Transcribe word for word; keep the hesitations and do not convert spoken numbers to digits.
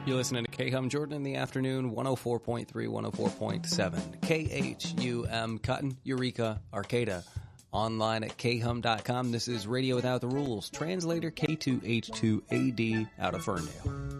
You're listening to K H U M Jordan in the afternoon, one oh four point three, one oh four point seven. K H U M Cotton, Eureka, Arcata. Online at K H U M dot com. This is Radio Without the Rules. Translator K two H two A D out of Ferndale.